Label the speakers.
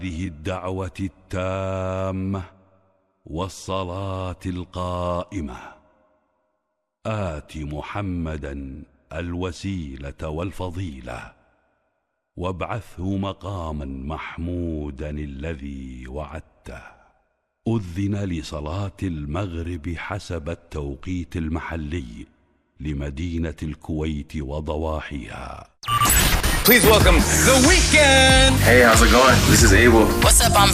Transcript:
Speaker 1: هذه الدعوة التامة والصلاة القائمة آت محمدا الوسيلة والفضيلة وابعثه مقاما محمودا الذي وعدته. أذن لصلاة المغرب حسب التوقيت المحلي لمدينة الكويت وضواحيها.
Speaker 2: Please welcome The Weeknd.
Speaker 3: Hey, how's it going? This is Abel.
Speaker 4: What's up? I'm